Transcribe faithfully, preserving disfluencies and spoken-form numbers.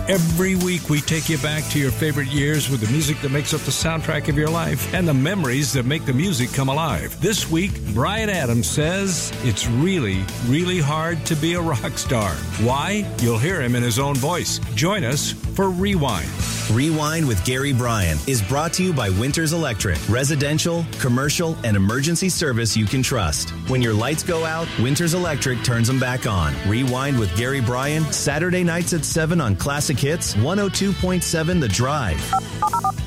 Every week we take you back to your favorite years with the music that makes up the soundtrack of your life and the memories that make the music come alive. This week, Bryan Adams says it's really, really hard to be a rock star. Why? You'll hear him in his own voice. Join us for Rewind. Rewind with Gary Bryan is brought to you by Winters Electric. Residential, commercial, and emergency service you can trust. When your lights go out, Winters Electric turns them back on. Rewind with Gary Bryan, Saturday nights at seven on Classic Hits, one oh two point seven The Drive.